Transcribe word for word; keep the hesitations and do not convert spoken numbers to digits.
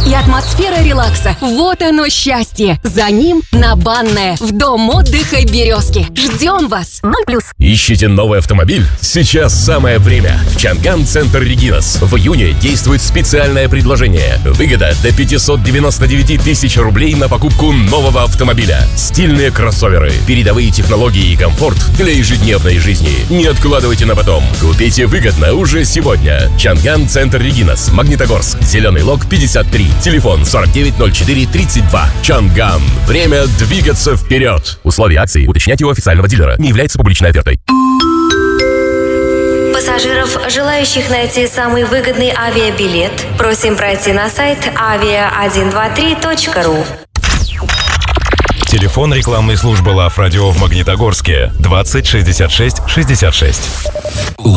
и атмосфера релакса. Вот оно счастье. За ним на Банное, в дом отдыха «Березки». Ждем вас. ноль плюс. Ищите новый автомобиль? Сейчас самое время. В Чанган Центр Регинас в июне действует специальное предложение. Выгода до пятьсот девяносто девять тысяч рублей на покупку нового автомобиля. Стильные кроссоверы, передовые технологии и комфорт для ежедневной жизни. Не откладывайте на потом. Купите выгодно уже сегодня. Чанган Центр Регинас, Магнитогорск, Зеленый Лог пятьдесят три. Телефон сорок девять ноль четыре тридцать два. Чанган. Время двигаться вперед. Условия акции уточняйте у официального дилера. Не является публичной офертой. Пассажиров, желающих найти самый выгодный авиабилет, просим пройти на сайт авиа сто двадцать три точка ру. Телефон рекламной службы Лав Радио в Магнитогорске двадцать шестьдесят шесть шестьдесят шесть.